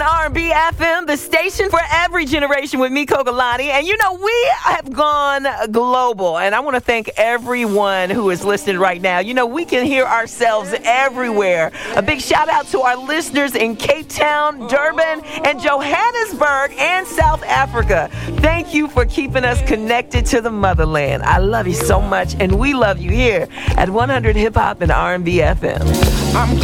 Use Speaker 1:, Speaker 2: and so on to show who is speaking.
Speaker 1: and R&B FM, the station for every generation with me, Kogalani. And you know, we have gone global, and I want to thank everyone who is listening right now. You know, we can hear ourselves everywhere. A big shout out to our listeners in Cape Town, Durban, and Johannesburg, and South Africa. Thank you for keeping us connected to the motherland. I love you so much, and we love you here at 100 Hip Hop and R&B FM.